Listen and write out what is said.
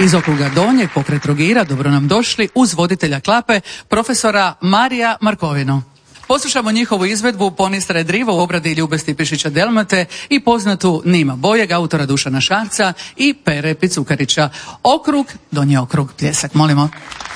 Iz okruga Donjeg pokraj Trogira dobro nam došli uz voditelja klape profesora Marija Markovinu. Poslušamo njihovu izvedbu Ponistra Driva u obradi Ljube Stipišića Delmate i poznatu Nima Bojeg, autora Dušana Šarca i Pere Picukarića. Okrug, Donji okrug, pljesak, molimo.